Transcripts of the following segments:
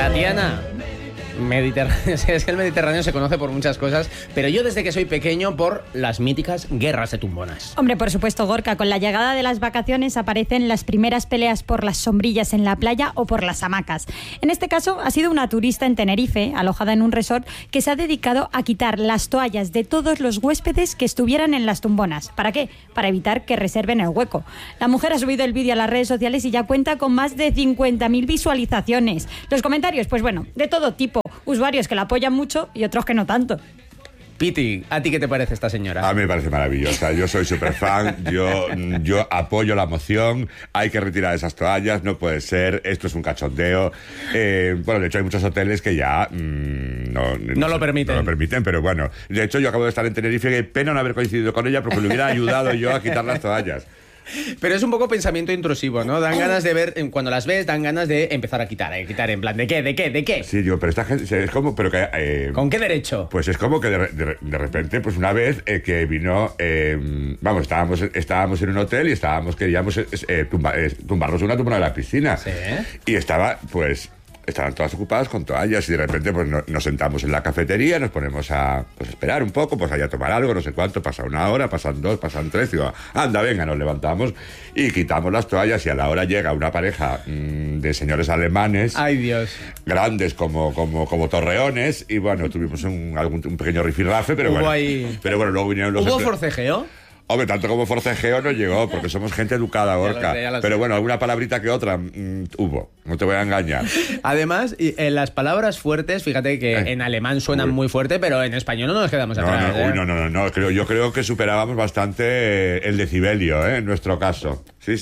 Tatiana. Mediterráneo, es que el Mediterráneo se conoce por muchas cosas, pero yo desde que soy pequeño por las míticas guerras de tumbonas. Hombre, por supuesto, Gorka, con la llegada de las vacaciones aparecen las primeras peleas por las sombrillas en la playa o por las hamacas. En este caso ha sido una turista en Tenerife, alojada en un resort, que se ha dedicado a quitar las toallas de todos los huéspedes que estuvieran en las tumbonas. ¿Para qué? Para evitar que reserven el hueco. La mujer ha subido el vídeo a las redes sociales y ya cuenta con más de 50.000 visualizaciones. Los comentarios, pues bueno, de todo tipo. Usuarios que la apoyan mucho y otros que no tanto. Piti, ¿a ti qué te parece esta señora? A mí me parece maravillosa, yo soy súper fan, yo apoyo la moción, hay que retirar esas toallas, no puede ser, esto es un cachondeo. Bueno, de hecho hay muchos hoteles que ya no lo permiten. No lo permiten, pero bueno, de hecho yo acabo de estar en Tenerife, qué pena no haber coincidido con ella porque le hubiera ayudado yo a quitar las toallas. Pero es un poco pensamiento intrusivo, ¿no? Dan ganas de ver, cuando las ves, dan ganas de empezar a quitar en plan, ¿de qué? Sí, digo, pero esta gente, es como, pero que... ¿Con qué derecho? Pues es como que de repente, pues una vez que vino, vamos, estábamos en un hotel y queríamos tumbarnos una tumbona de la piscina. Sí. Y estaban todas ocupadas con toallas y de repente pues nos sentamos en la cafetería, nos ponemos a esperar un poco, pues allá a tomar algo, no sé cuánto, pasa una hora, pasan 2, pasan 3, digo, anda, venga, nos levantamos y quitamos las toallas y a la hora llega una pareja de señores alemanes. ¡Ay, Dios! Grandes como torreones y bueno, tuvimos un pequeño rifirrafe, pero bueno, luego vinieron los... ¿Hubo forcejeo? Hombre, tanto como forcejeo no llegó, porque somos gente educada, Gorka. Pero bueno, alguna palabrita que otra hubo, no te voy a engañar. Además, las palabras fuertes, fíjate que en alemán suenan muy fuerte, pero en español no nos quedamos atrás. No. Yo creo que superábamos bastante el decibelio, en nuestro caso. Sí.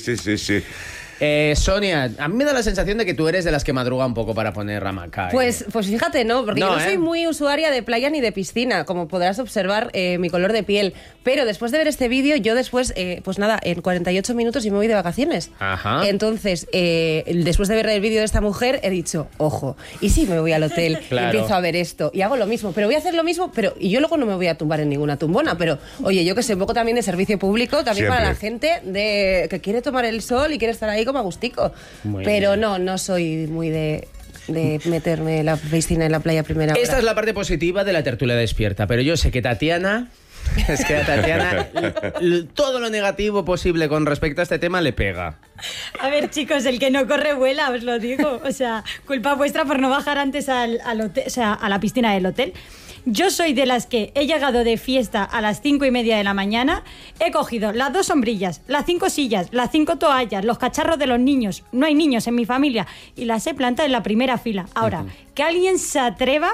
Sonia, a mí me da la sensación de que tú eres de las que madruga un poco para poner hamaca. Pues fíjate, no, porque yo no soy muy usuaria de playa ni de piscina, como podrás observar mi color de piel. Pero después de ver este vídeo, yo después, pues nada, en 48 minutos yo me voy de vacaciones. Ajá. Entonces, después de ver el vídeo de esta mujer, he dicho, ojo, ¿y si me voy al hotel Claro. y empiezo a ver esto? Y hago lo mismo, pero voy a hacer lo mismo, y yo luego no me voy a tumbar en ninguna tumbona, pero oye, yo que sé, un poco también de servicio público, también Siempre. para la gente que quiere tomar el sol y quiere estar ahí como a gustico. Pero no soy muy de meterme en la piscina en la playa a primera hora. Esta es la parte positiva de la tertulia despierta, pero yo sé que Tatiana... Es que a Tatiana todo lo negativo posible con respecto a este tema le pega. A ver, chicos, el que no corre vuela, os lo digo. O sea, culpa vuestra por no bajar antes al hotel, o sea, a la piscina del hotel. Yo soy de las que he llegado de fiesta a las 5:30 de la mañana, he cogido las 2 sombrillas, las 5 sillas, las 5 toallas, los cacharros de los niños, no hay niños en mi familia, y las he plantado en la primera fila. Ahora, que alguien se atreva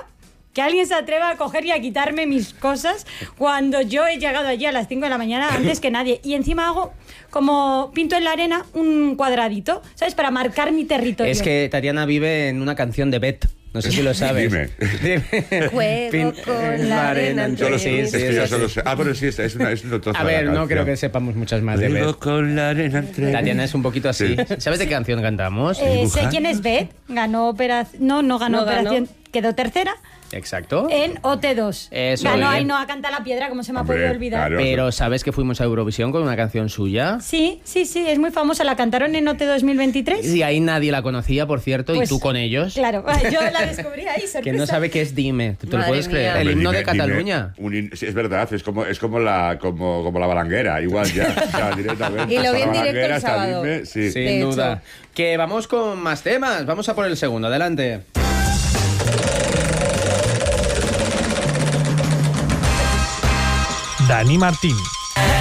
a coger y a quitarme mis cosas cuando yo he llegado allí a las 5 de la mañana antes que nadie. Y encima hago como pinto en la arena un cuadradito, ¿sabes? Para marcar mi territorio. Es que Tatiana vive en una canción de Bet. No sé si lo sabes. Dime. Juego con la arena entre mis Es que yo solo sé. Bueno, sí, es un trozo. A ver, no creo que sepamos muchas más de Bet. Juego con la arena entre... Tatiana es un poquito así. Sí. ¿Sabes de qué canción cantamos? Sé quién es Beth, ganó operación... No ganó operación, quedó tercera. Exacto. En OT2. Eso, ganó bien. Ainhoa Canta la Piedra, como se me ha podido olvidar. claro. Pero ¿sabes que fuimos a Eurovisión con una canción suya? Sí, es muy famosa. La cantaron en OT 2023. Y ahí nadie la conocía, por cierto, Pues, y tú con ellos. Claro, yo la descubrí ahí, sorpresa. Que no sabe qué es Dime. ¿Tú te lo Madre puedes mía. creer? El himno de Dime, Cataluña. sí, es verdad, es como la balanguera, igual ya. Directamente. Y lo vi en Hasta la directo el balanguera, hasta sábado. Dime, sí. Sin De duda. hecho. Que vamos con más temas. Vamos a por el segundo. Adelante. Dani Martín,